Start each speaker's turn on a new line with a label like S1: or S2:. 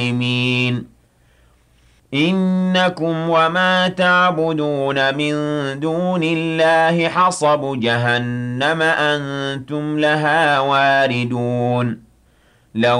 S1: الظالمين إنكم وما تعبدون من دون الله حصب جهنم أنتم لها واردون لو